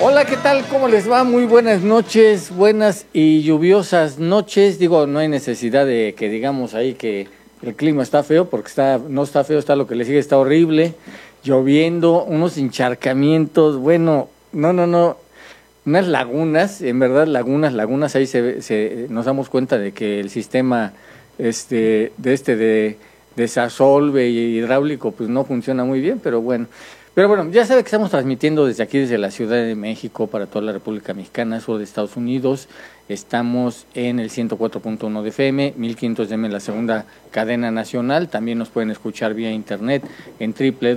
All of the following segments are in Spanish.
Hola, ¿qué tal? ¿Cómo les va? Muy buenas noches, buenas y lluviosas noches. Digo, no hay necesidad de que digamos ahí que el clima está feo, porque no está feo, está lo que le sigue, está horrible, lloviendo, unos encharcamientos, bueno, no, unas lagunas, en verdad lagunas, ahí nos damos cuenta de que el sistema de desasolve y hidráulico pues no funciona muy bien, pero bueno, ya sabe que estamos transmitiendo desde aquí, desde la Ciudad de México, para toda la República Mexicana, sur de Estados Unidos. Estamos en el 104.1 de FM, 1500 de M, la segunda cadena nacional. También nos pueden escuchar vía internet en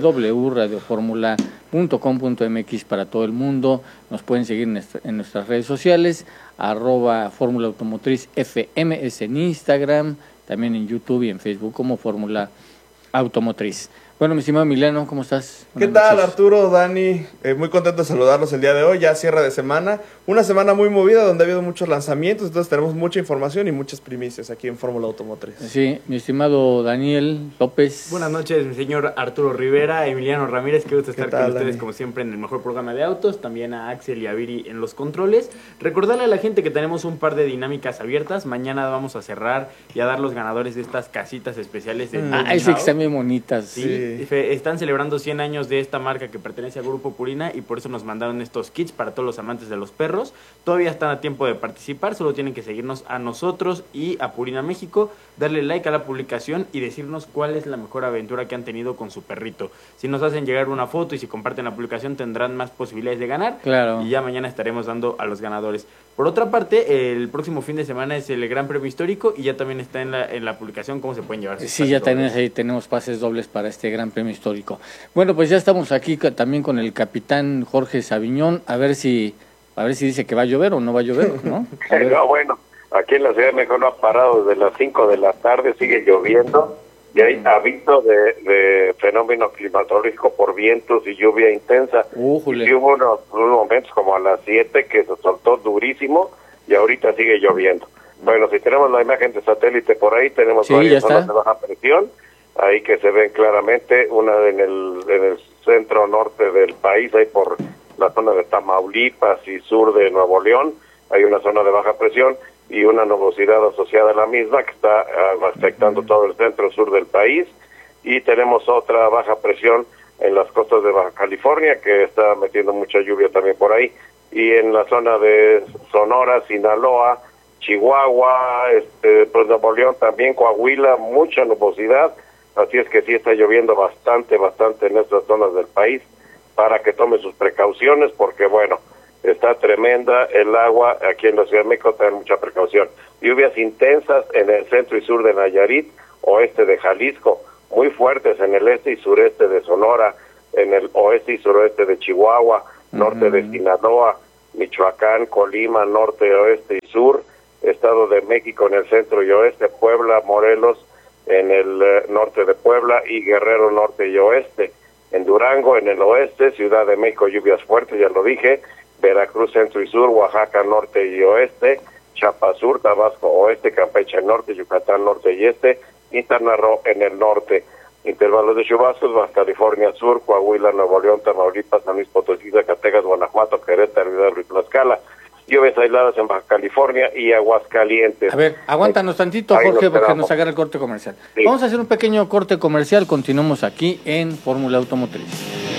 www.radioformula.com.mx para todo el mundo. Nos pueden seguir en nuestras redes sociales, @Fórmula Automotriz FM, es en Instagram, también en YouTube y en Facebook como Fórmula Automotriz. Bueno, mi estimado Emiliano, ¿cómo estás? ¿Qué tal, Arturo, Dani? Muy contento de saludarlos el día de hoy, ya cierre de semana. Una semana muy movida donde ha habido muchos lanzamientos, entonces tenemos mucha información y muchas primicias aquí en Fórmula Automotriz. Sí, mi estimado Daniel López. Buenas noches, mi señor Arturo Rivera, Emiliano Ramírez, qué gusto estar con ustedes, Dani? Como siempre, en el mejor programa de autos, también a Axel y a Viri en los controles. Recordarle a la gente que tenemos un par de dinámicas abiertas, mañana vamos a cerrar y a dar los ganadores de estas casitas especiales de sí, que están bien bonitas. Sí. Están celebrando 100 años de esta marca que pertenece al Grupo Purina y por eso nos mandaron estos kits para todos los amantes de los perros. Todavía están a tiempo de participar, solo tienen que seguirnos a nosotros y a Purina México, darle like a la publicación y decirnos cuál es la mejor aventura que han tenido con su perrito. Si nos hacen llegar una foto y si comparten la publicación tendrán más posibilidades de ganar. Claro. Y ya mañana estaremos dando a los ganadores. Por otra parte, el próximo fin de semana es el Gran Premio Histórico y ya también está en la publicación cómo se pueden llevar sus Sí, ya tenemos pases dobles para este Gran Premio Histórico. Bueno, pues ya estamos aquí también con el capitán Jorge Saviñón, a ver si dice que va a llover o no va a llover, ¿no? No, bueno, aquí en la Ciudad de México no ha parado desde las 5 de la tarde, sigue lloviendo y hay aviso de fenómeno climatológico por vientos y lluvia intensa. Y hubo unos momentos como a las 7 que se soltó durísimo y ahorita sigue lloviendo. Bueno, si tenemos la imagen de satélite por ahí, tenemos varias zonas de baja presión, ahí que se ven claramente, una en el centro norte del país, ahí por la zona de Tamaulipas y sur de Nuevo León, hay una zona de baja presión y una nubosidad asociada a la misma que está afectando todo el centro sur del país, y tenemos otra baja presión en las costas de Baja California que está metiendo mucha lluvia también por ahí, y en la zona de Sonora, Sinaloa, Chihuahua, pues Nuevo León también, Coahuila, mucha nubosidad, así es que sí está lloviendo bastante en estas zonas del país, para que tome sus precauciones, porque bueno, está tremenda el agua aquí en la Ciudad de México, tener mucha precaución. Lluvias intensas en el centro y sur de Nayarit, oeste de Jalisco, muy fuertes en el este y sureste de Sonora, en el oeste y suroeste de Chihuahua, norte de Sinaloa, Michoacán, Colima, norte, oeste y sur, Estado de México en el centro y oeste, Puebla, Morelos en el norte de Puebla y Guerrero norte y oeste. En Durango, en el oeste, Ciudad de México, lluvias fuertes, ya lo dije, Veracruz, centro y sur, Oaxaca, norte y oeste, Chiapas sur, Tabasco, oeste, Campeche, norte, Yucatán, norte y este, Quintana Roo, en el norte. Intervalos de chubascos, Baja California sur, Coahuila, Nuevo León, Tamaulipas, San Luis Potosí, Zacatecas, Guanajuato, Querétaro, Hidalgo y Tlaxcala. Lluvias aisladas en Baja California y Aguascalientes. A ver, aguántanos tantito, Jorge, porque nos agarra el corte comercial. Sí. Vamos a hacer un pequeño corte comercial, continuamos aquí en Fórmula Automotriz.